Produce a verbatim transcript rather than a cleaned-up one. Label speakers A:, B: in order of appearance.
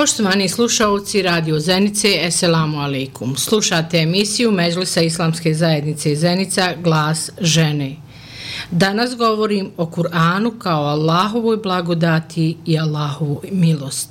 A: Poštovani slušalci Radio Zenice, eselamu alaikum. Slušate emisiju Medžlisa Islamske zajednice Zenica, Glas žene. Danas govorim o Kur'anu kao Allahovoj blagodati i Allahovoj milosti.